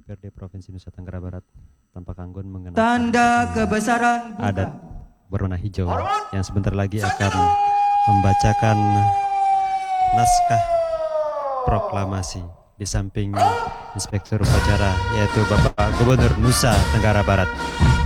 DPRD Provinsi Nusa Tenggara Barat Tampak Anggun mengenai tanda kebesaran adat berwarna hijau yang sebentar lagi akan membacakan naskah proklamasi di samping Inspektur Upacara yaitu Bapak Gubernur Nusa Tenggara Barat.